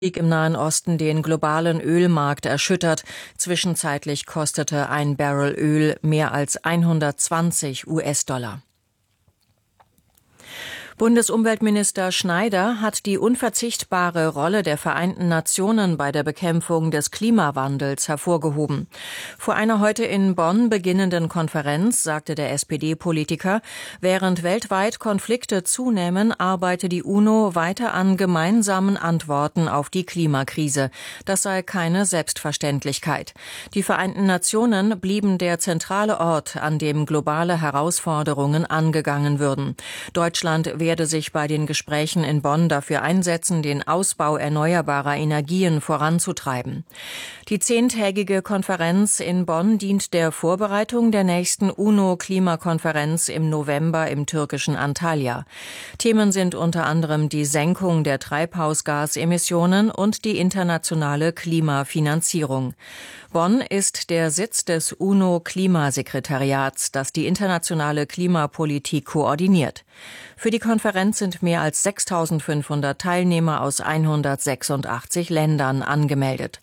Krieg im Nahen Osten den globalen Ölmarkt erschüttert. Zwischenzeitlich kostete ein Barrel Öl mehr als 120 US-Dollar. Bundesumweltminister Schneider hat die unverzichtbare Rolle der Vereinten Nationen bei der Bekämpfung des Klimawandels hervorgehoben. Vor einer heute in Bonn beginnenden Konferenz sagte der SPD-Politiker, während weltweit Konflikte zunehmen, arbeite die UNO weiter an gemeinsamen Antworten auf die Klimakrise. Das sei keine Selbstverständlichkeit. Die Vereinten Nationen blieben der zentrale Ort, an dem globale Herausforderungen angegangen würden. Deutschland werde sich bei den Gesprächen in Bonn dafür einsetzen, den Ausbau erneuerbarer Energien voranzutreiben. Die 10-tägige Konferenz in Bonn dient der Vorbereitung der nächsten UNO-Klimakonferenz im November im türkischen Antalya. Themen sind unter anderem die Senkung der Treibhausgasemissionen und die internationale Klimafinanzierung. Bonn ist der Sitz des UNO-Klimasekretariats, das die internationale Klimapolitik koordiniert. Für die Konferenz sind mehr als 6.500 Teilnehmer aus 186 Ländern angemeldet.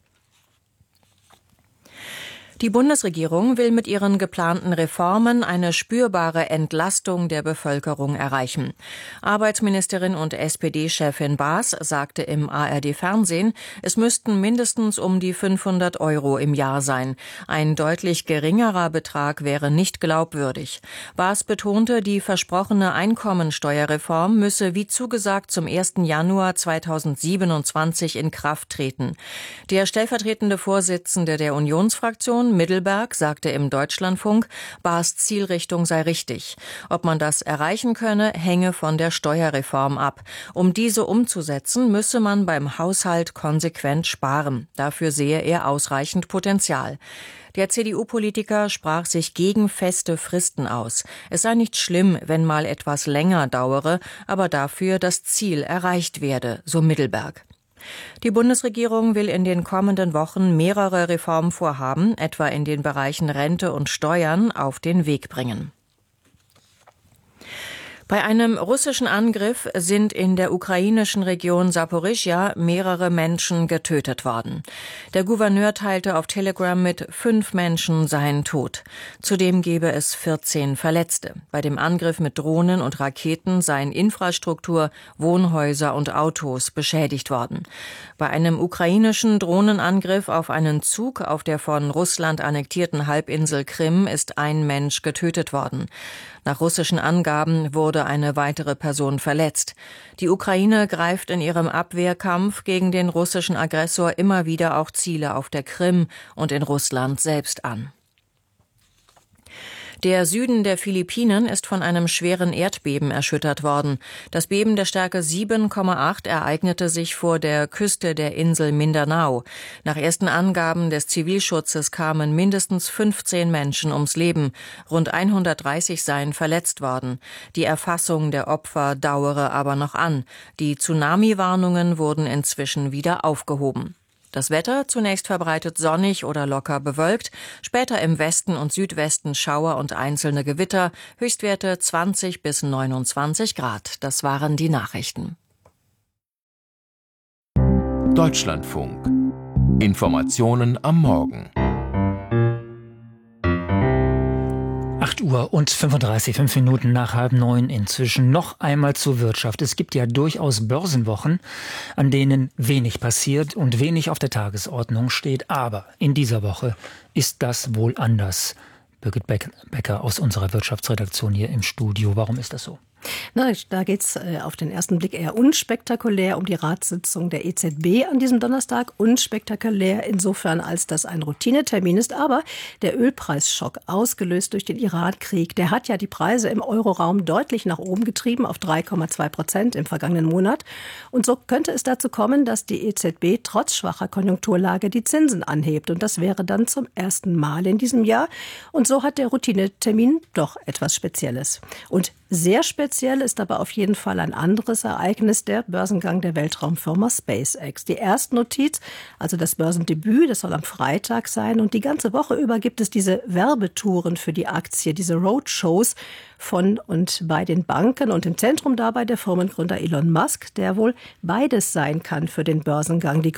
Die Bundesregierung will mit ihren geplanten Reformen eine spürbare Entlastung der Bevölkerung erreichen. Arbeitsministerin und SPD-Chefin Baas sagte im ARD-Fernsehen, es müssten mindestens um die 500 € im Jahr sein. Ein deutlich geringerer Betrag wäre nicht glaubwürdig. Baas betonte, die versprochene Einkommensteuerreform müsse wie zugesagt zum 1. Januar 2027 in Kraft treten. Der stellvertretende Vorsitzende der Unionsfraktion Middelberg sagte im Deutschlandfunk, Baas Zielrichtung sei richtig. Ob man das erreichen könne, hänge von der Steuerreform ab. Um diese umzusetzen, müsse man beim Haushalt konsequent sparen. Dafür sehe er ausreichend Potenzial. Der CDU-Politiker sprach sich gegen feste Fristen aus. Es sei nicht schlimm, wenn mal etwas länger dauere, aber dafür das Ziel erreicht werde, so Middelberg. Die Bundesregierung will in den kommenden Wochen mehrere Reformvorhaben, etwa in den Bereichen Rente und Steuern, auf den Weg bringen. Bei einem russischen Angriff sind in der ukrainischen Region Saporischschja mehrere Menschen getötet worden. Der Gouverneur teilte auf Telegram mit, 5 Menschen seien tot. Zudem gebe es 14 Verletzte. Bei dem Angriff mit Drohnen und Raketen seien Infrastruktur, Wohnhäuser und Autos beschädigt worden. Bei einem ukrainischen Drohnenangriff auf einen Zug auf der von Russland annektierten Halbinsel Krim ist ein Mensch getötet worden. Nach russischen Angaben wurde eine weitere Person verletzt. Die Ukraine greift in ihrem Abwehrkampf gegen den russischen Aggressor immer wieder auch Ziele auf der Krim und in Russland selbst an. Der Süden der Philippinen ist von einem schweren Erdbeben erschüttert worden. Das Beben der Stärke 7,8 ereignete sich vor der Küste der Insel Mindanao. Nach ersten Angaben des Zivilschutzes kamen mindestens 15 Menschen ums Leben. Rund 130 seien verletzt worden. Die Erfassung der Opfer dauere aber noch an. Die Tsunami-Warnungen wurden inzwischen wieder aufgehoben. Das Wetter zunächst verbreitet sonnig oder locker bewölkt, später im Westen und Südwesten Schauer und einzelne Gewitter, Höchstwerte 20 bis 29 Grad. Das waren die Nachrichten. Deutschlandfunk. Informationen am Morgen. 8 Uhr und 5 Minuten nach 8:30 inzwischen noch einmal zur Wirtschaft. Es gibt ja durchaus Börsenwochen, an denen wenig passiert und wenig auf der Tagesordnung steht. Aber in dieser Woche ist das wohl anders. Birgit Becker aus unserer Wirtschaftsredaktion hier im Studio. Warum ist das so? Na, da geht es auf den ersten Blick eher unspektakulär um die Ratssitzung der EZB an diesem Donnerstag. Unspektakulär insofern, als das ein Routinetermin ist. Aber der Ölpreisschock, ausgelöst durch den Iran-Krieg, der hat ja die Preise im Euroraum deutlich nach oben getrieben, auf 3,2% im vergangenen Monat. Und so könnte es dazu kommen, dass die EZB trotz schwacher Konjunkturlage die Zinsen anhebt. Und das wäre dann zum ersten Mal in diesem Jahr. Und so hat der Routinetermin doch etwas Spezielles. Und Sehr speziell ist aber auf jeden Fall ein anderes Ereignis, der Börsengang der Weltraumfirma SpaceX. Die Erstnotiz, also das Börsendebüt, das soll am Freitag sein. Und die ganze Woche über gibt es diese Werbetouren für die Aktie, diese Roadshows von und bei den Banken. Und im Zentrum dabei der Firmengründer Elon Musk, der wohl beides sein kann für den Börsengang. Die